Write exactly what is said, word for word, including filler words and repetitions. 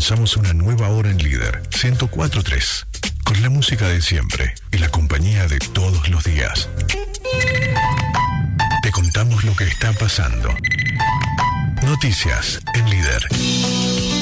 Comenzamos una nueva hora en Líder ciento cuatro punto tres, con la música de siempre y la compañía de todos los días. Te contamos lo que está pasando. Noticias en Líder.